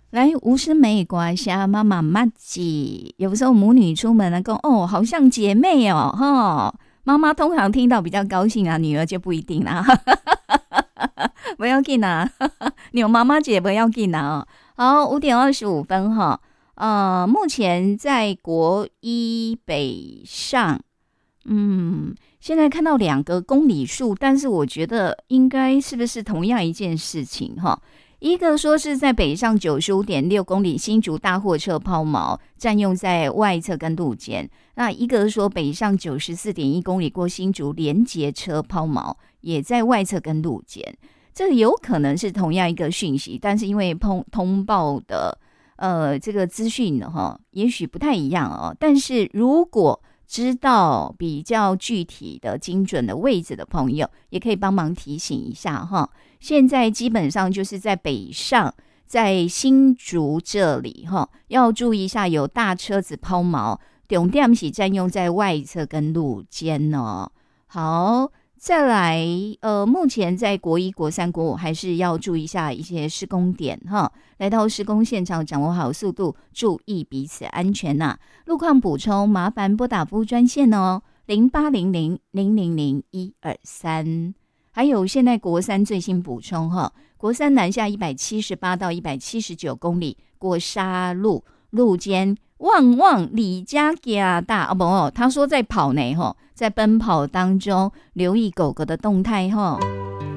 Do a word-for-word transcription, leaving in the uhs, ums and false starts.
来，无声美瓜虾妈妈妈吉，有时候母女出门了，讲哦，好像姐妹哦，哈。妈妈通常听到比较高兴啊，女儿就不一定啦。不要紧啊，你有妈妈姐不要紧啊。好，五点二十五分哈。呃，目前在国一北上，嗯，现在看到两个公里数，但是我觉得应该是不是同样一件事情哈？一个说是在北上九十五点六公里新竹大货车抛锚，占用在外侧跟路肩。那一个说北上九十四点一公里过新竹连结车抛锚，也在外侧跟路肩。这个有可能是同样一个讯息，但是因为通通报的呃这个资讯哈，也许不太一样哦。但是如果知道比较具体的精准的位置的朋友，也可以帮忙提醒一下哈。现在基本上就是在北上，在新竹这里哈，要注意一下有大车子抛锚，重点是占用在外侧跟路肩哦。好，再来呃，目前在国一、国三、国五还是要注意一下一些施工点哈。来到施工现场，掌握好速度，注意彼此安全呐、啊。路况补充，麻烦拨打服务专线哦，零八零零零零零一二三。还有现在国三最新补充哈，国三南下一百七十八到一百七十九公里过沙路路肩，旺旺李家加大哦不，他说在跑呢哈，在奔跑当中留意狗狗的动态哈。